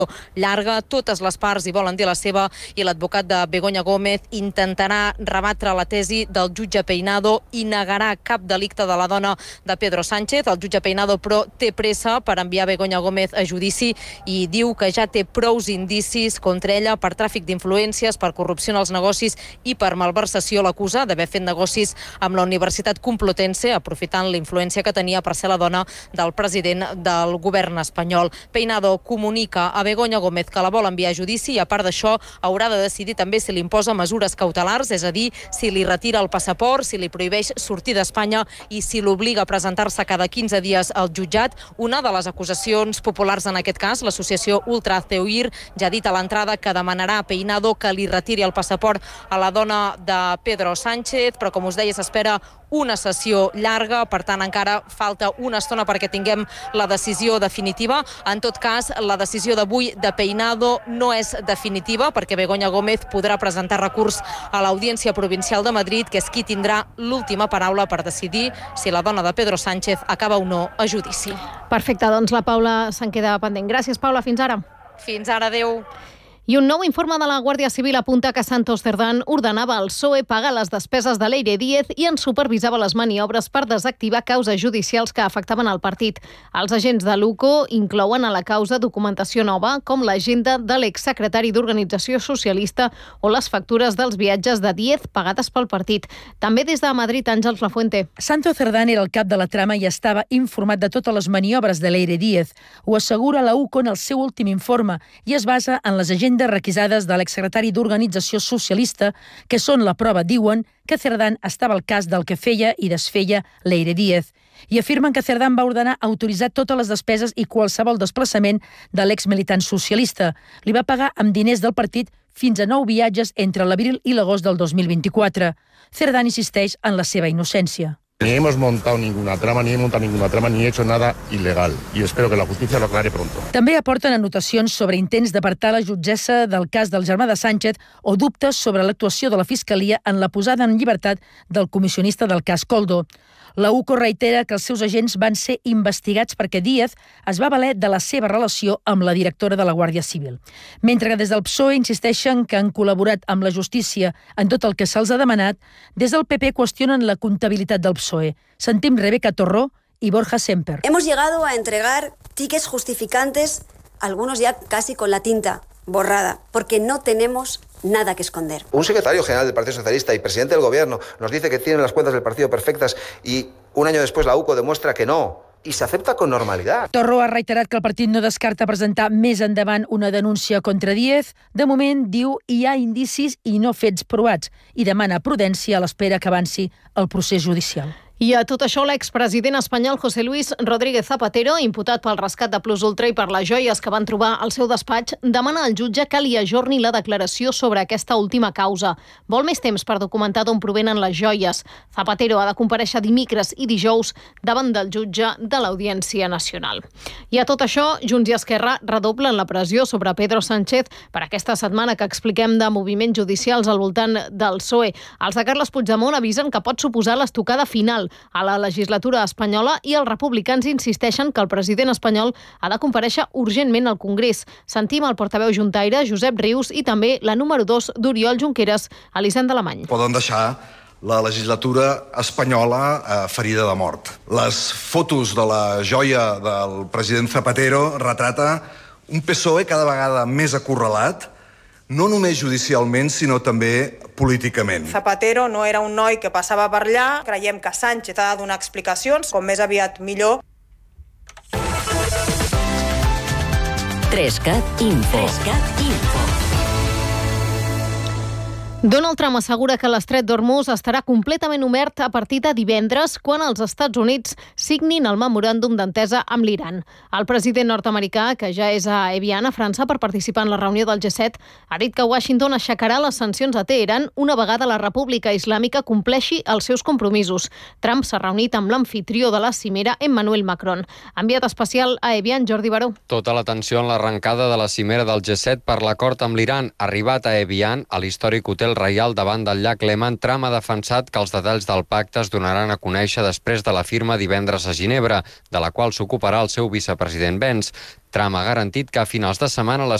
llarga, totes les parts hi volen dir la seva i l'advocat de Begoña Gómez intentarà rebatre la tesi del jutge Peinado i negarà cap delicte de la dona de Pedro Sánchez. El jutge Peinado, però, té pressa per enviar Begoña Gómez a judici i diu que ja té prous indicis contra ella per tràfic d'influències, per corrupció en els negocis i per malversació. L'acusa d'haver fet negocis amb la Universitat Complutense, aprofitant la influència que tenia per ser la dona del president del govern espanyol. Peinado comunica a Begoña Gómez que la vol enviar a judici i, a part d'això, haurà de decidir també si li imposa mesures cautelars, és a dir, si li retira el passaport, si li prohibeix sortir d'Espanya i si l'obliga a presentar-se cada 15 dies al jutjat. Una de les acusacions populars en aquest cas, l'associació Ultra Ceuir, ja ha dit a l'entrada que demanarà a Peinado que li retiri el passaport a la dona de Pedro Sánchez, però, com us deia, s'espera una sessió llarga, per tant encara falta una estona perquè tinguem la decisió definitiva. En tot cas, la decisió d'avui de Peinado no és definitiva perquè Begoña Gómez podrà presentar recurs a l'Audiència Provincial de Madrid, que és qui tindrà l'última paraula per decidir si la dona de Pedro Sánchez acaba o no a judici. Perfecte, doncs la Paula se'n queda pendent. Gràcies, Paula, fins ara. Fins ara, adeu. I un nou informe de la Guàrdia Civil apunta que Santos Cerdán ordenava al PSOE pagar les despeses de Leire Díez i en supervisava les maniobres per desactivar causes judicials que afectaven el partit. Els agents de l'UCO inclouen a la causa documentació nova, com l'agenda de l'exsecretari d'Organització Socialista o les factures dels viatges de Díez pagades pel partit. També des de Madrid, Àngels Lafuente. Santos Cerdán era el cap de la trama i estava informat de totes les maniobres de Leire Díez. Ho assegura la UCO en el seu últim informe i es basa en les agendes requisades de l'exsecretari d'Organització Socialista, que són la prova, diuen, que Cerdán estava al cas del que feia i desfeia Leire Díez. I afirmen que Cerdán va ordenar autoritzar totes les despeses i qualsevol desplaçament de l'exmilitant socialista. Li va pagar amb diners del partit fins a 9 viatges entre l'abril i l'agost del 2024. Cerdán insisteix en la seva innocència. Ni hemos montado ninguna trama, ni he hecho nada ilegal. Y espero que la justicia lo aclare pronto. També aporten anotacions sobre intents d'apartar la jutgessa del cas del germà de Sánchez o dubtes sobre l'actuació de la Fiscalia en la posada en llibertat del comissionista del cas Koldo. La UCO reitera que els seus agents van ser investigats perquè Díez es va valer de la seva relació amb la directora de la Guàrdia Civil. Mentre que des del PSOE insisteixen que han col·laborat amb la justícia en tot el que se'ls ha demanat, des del PP qüestionen la comptabilitat del PSOE. Sentim Rebeca Torró i Borja Semper. Hemos llegado a entregar tickets justificantes, algunos ya casi con la tinta borrada, porque no tenemos nada que esconder. Un secretario general del Partido Socialista y presidente del Gobierno nos dice que tienen las cuentas del partido perfectas y un año después la UCO demuestra que no. I s'accepta con normalitat. Torró ha reiterat que el partit no descarta presentar més endavant una denúncia contra Díez. De moment, diu, hi ha indicis i no fets provats i demana prudència a l'espera que avanci el procés judicial. I a tot això, l'expresident espanyol José Luis Rodríguez Zapatero, imputat pel rescat de Plus Ultra i per les joies que van trobar al seu despatx, demana al jutge que li ajorni la declaració sobre aquesta última causa. Vol més temps per documentar d'on provenen les joies. Zapatero ha de comparèixer dimecres i dijous davant del jutge de l'Audiència Nacional. I a tot això, Junts i Esquerra redoblen la pressió sobre Pedro Sánchez per aquesta setmana que expliquem de moviments judicials al voltant del PSOE. Els de Carles Puigdemont avisen que pot suposar l'estocada final a la legislatura espanyola i els republicans insisteixen que el president espanyol ha de comparèixer urgentment al Congrés. Sentim el portaveu juntaire, Josep Rius, i també la número 2 d'Oriol Junqueras, Elisenda Alemany. Poden deixar la legislatura espanyola ferida de mort. Les fotos de la joia del president Zapatero retrata un PSOE cada vegada més acorralat, no només judicialment, sinó també políticament. Zapatero no era un noi que passava per allà. Creiem que Sánchez ha de donar explicacions, com més aviat millor. 3CAT Info. Donald Trump assegura que l'estret d'Hormuz estarà completament obert a partir de divendres quan els Estats Units signin el memoràndum d'entesa amb l'Iran. El president nord-americà, que ja és a Evian, a França, per participar en la reunió del G7, ha dit que Washington aixecarà les sancions a Teheran una vegada la República Islàmica compleixi els seus compromisos. Trump s'ha reunit amb l'amfitrió de la cimera, Emmanuel Macron. Enviat especial a Evian, Jordi Baró. Tota l'atenció en l'arrencada de la cimera del G7 per l'acord amb l'Iran, arribat a Evian, a l'històric hotel l'hotel reial davant del llac Léman, Trump ha defensat que els detalls del pacte es donaran a conèixer després de la firma divendres a Ginebra, de la qual s'ocuparà el seu vicepresident Vance. Trump ha garantit que a finals de setmana